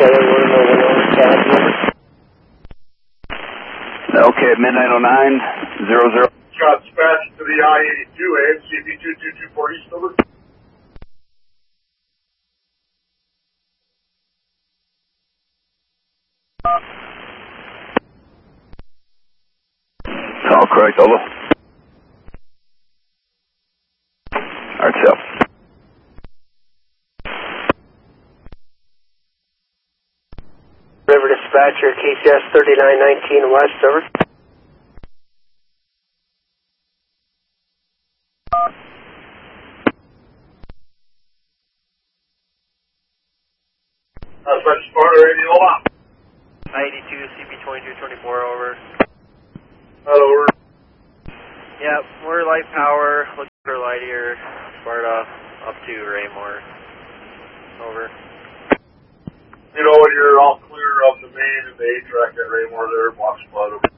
Okay, midnight 09, 00. Got dispatched to the I-82, AMCB 2224 East, over. All correct, over. Alright, so. River dispatcher, KCS 3919 West, over. Dispatch Sparta radio, hold on. I-82, CP2224, over. Over. Yep, we're light power, looking for light here, Sparta, up to Raymore. Over. You know, when you're all clear of the main and the A-track at Raymore there, watch flood.